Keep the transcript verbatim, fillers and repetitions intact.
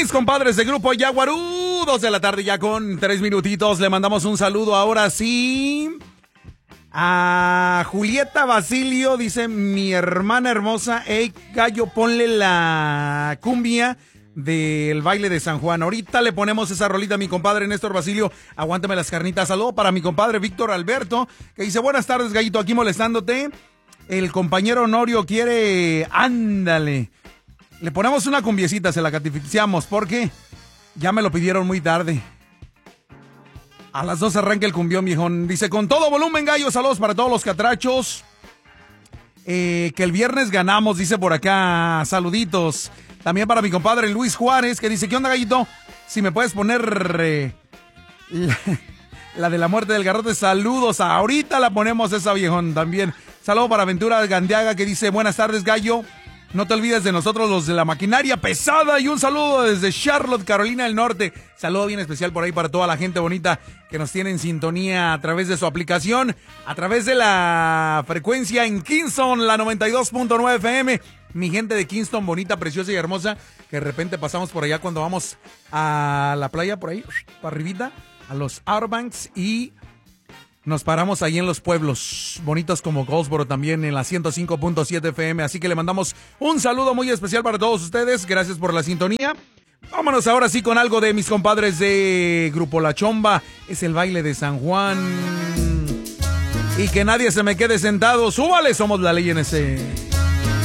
Mis compadres de Grupo Yaguarú, dos de la tarde ya con tres minutitos. Le mandamos un saludo ahora sí a Julieta Basilio. Dice, mi hermana hermosa, hey, gallo, ponle la cumbia del baile de San Juan. Ahorita le ponemos esa rolita a mi compadre Néstor Basilio. Aguántame las carnitas. Saludo para mi compadre Víctor Alberto, que dice, buenas tardes, gallito, aquí molestándote. El compañero Honorio quiere, ándale. Le ponemos una cumbiecita, se la catificamos, porque ya me lo pidieron muy tarde. A las dos arranca el cumbión, viejón. Dice, con todo volumen, gallo, saludos para todos los catrachos. Eh, que el viernes ganamos, dice por acá, saluditos. También para mi compadre Luis Juárez, que dice, ¿qué onda, gallito? Si me puedes poner eh, la, la de la muerte del garrote, saludos. Ahorita la ponemos esa, viejón, también. Saludo para Ventura Gandiaga, que dice, buenas tardes, gallo. No te olvides de nosotros, los de la maquinaria pesada. Y un saludo desde Charlotte, Carolina del Norte. Saludo bien especial por ahí para toda la gente bonita que nos tiene en sintonía a través de su aplicación, a través de la frecuencia en Kingston, la noventa y dos punto nueve F M. Mi gente de Kingston, bonita, preciosa y hermosa, que de repente pasamos por allá cuando vamos a la playa, por ahí, para arribita, a los Outer Banks, y nos paramos ahí en los pueblos bonitos como Goldsboro, también en la ciento cinco punto siete F M. Así que le mandamos un saludo muy especial para todos ustedes. Gracias por la sintonía. Vámonos ahora sí con algo de mis compadres de Grupo La Chomba. Es el baile de San Juan. Y que nadie se me quede sentado. Súbale, somos la ley en ese.